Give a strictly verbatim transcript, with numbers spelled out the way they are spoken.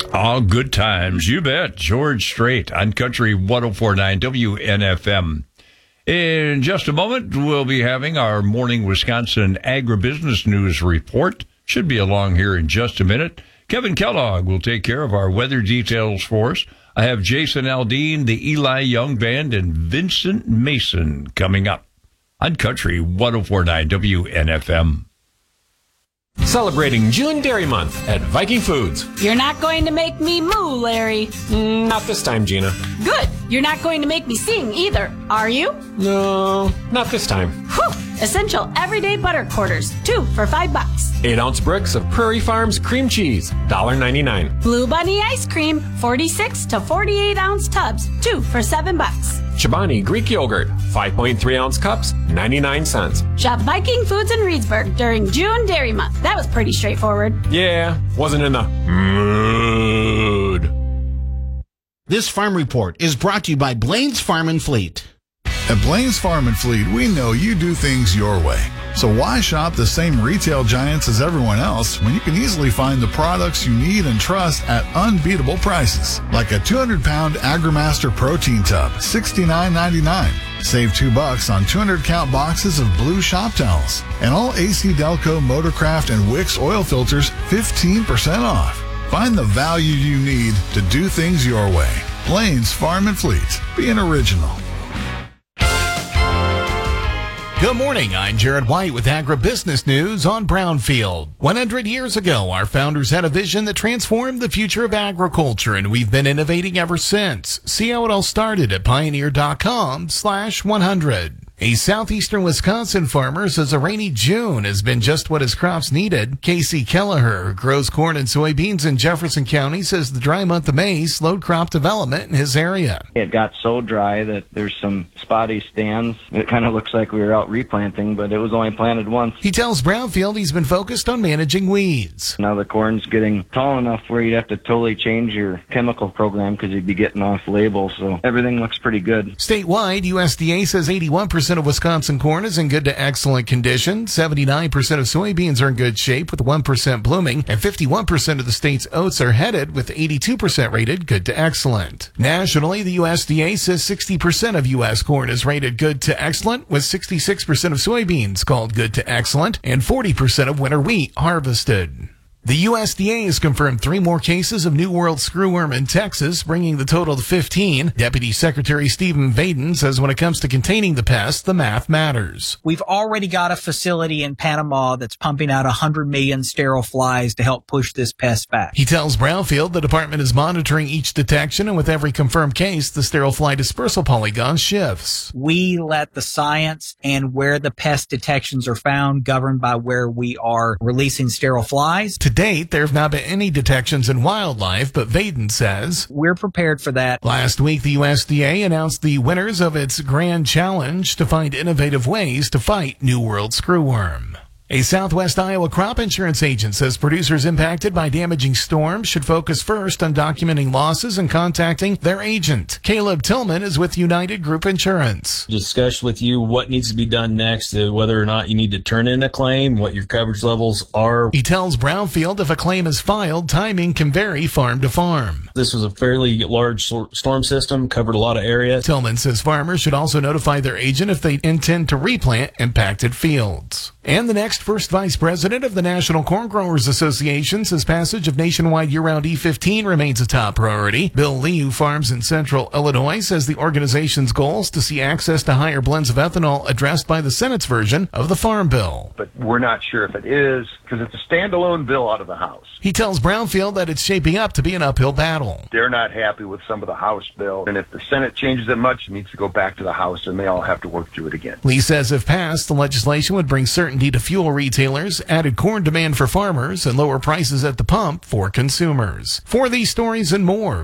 All good times, you bet. George Strait on Country one oh four point nine W N F M. In just a moment, we'll be having our morning Wisconsin agribusiness news report. Should be along here in just a minute. Kevin Kellogg will take care of our weather details for us. I have Jason Aldean, the Eli Young Band, and Vincent Mason coming up on Country one oh four point nine W N F M. Celebrating June Dairy Month at Viking Foods. You're not going to make me moo, Larry. Mm, not this time, Gina. Good. You're not going to make me sing either, are you? No, not this time. Whew. Essential everyday butter quarters, two for five bucks. Eight ounce bricks of Prairie Farms cream cheese, one dollar ninety-nine. Blue Bunny ice cream, forty-six to forty-eight ounce tubs, two for seven bucks. Chobani Greek yogurt, five point three ounce cups, ninety-nine cents. Shop Viking Foods in Reedsburg during June Dairy Month. That was pretty straightforward. Yeah, wasn't in the mood. This farm report is brought to you by Blaine's Farm and Fleet. At Blaine's Farm and Fleet, we know you do things your way. So why shop the same retail giants as everyone else when you can easily find the products you need and trust at unbeatable prices? Like a two hundred pound AgriMaster protein tub, sixty-nine ninety-nine. Save two bucks on two hundred count boxes of blue shop towels. And all A C Delco, Motorcraft, and Wix oil filters, fifteen percent off. Find the value you need to do things your way. Blaine's Farm and Fleet. Be an original. Good morning, I'm Jared White with Agribusiness News on Brownfield. one hundred years ago, our founders had a vision that transformed the future of agriculture, and we've been innovating ever since. See how it all started at pioneer.com slash 100. A southeastern Wisconsin farmer says a rainy June has been just what his crops needed. Casey Kelleher, who grows corn and soybeans in Jefferson County, says the dry month of May slowed crop development in his area. It got so dry that there's some spotty stands. It kind of looks like we were out replanting, but it was only planted once. He tells Brownfield he's been focused on managing weeds. Now the corn's getting tall enough where you'd have to totally change your chemical program because you'd be getting off label, so everything looks pretty good. Statewide, U S D A says eighty-one percent of Wisconsin corn is in good to excellent condition. seventy-nine percent of soybeans are in good shape with one percent blooming, and fifty-one percent of the state's oats are headed with eighty-two percent rated good to excellent. Nationally, the U S D A says sixty percent of U S corn is rated good to excellent, with sixty-six percent of soybeans called good to excellent, and forty percent of winter wheat harvested. The U S D A has confirmed three more cases of New World screwworm in Texas, bringing the total to fifteen. Deputy Secretary Stephen Vaden says when it comes to containing the pest, the math matters. We've already got a facility in Panama that's pumping out one hundred million sterile flies to help push this pest back. He tells Brownfield the department is monitoring each detection, and with every confirmed case, the sterile fly dispersal polygon shifts. We let the science and where the pest detections are found govern by where we are releasing sterile flies. To date, there have not been any detections in wildlife, but Vaden says we're prepared for that. Last week, the U S D A announced the winners of its Grand Challenge to find innovative ways to fight New World screwworm. A Southwest Iowa crop insurance agent says producers impacted by damaging storms should focus first on documenting losses and contacting their agent. Caleb Tillman is with United Group Insurance. Discuss with you what needs to be done next, uh, whether or not you need to turn in a claim, what your coverage levels are. He tells Brownfield if a claim is filed, timing can vary farm to farm. This was a fairly large storm system, covered a lot of area. Tillman says farmers should also notify their agent if they intend to replant impacted fields. And the next first vice president of the National Corn Growers Association says passage of nationwide year-round E fifteen remains a top priority. Bill Lee, who farms in central Illinois, says the organization's goal is to see access to higher blends of ethanol addressed by the Senate's version of the Farm Bill. But we're not sure if it is, because it's a standalone bill out of the House. He tells Brownfield that it's shaping up to be an uphill battle. They're not happy with some of the House bill, and if the Senate changes it much, it needs to go back to the House, and they all have to work through it again. Lee says if passed, the legislation would bring certainty to fuel retailers, added corn demand for farmers, and lower prices at the pump for consumers. For these stories and more,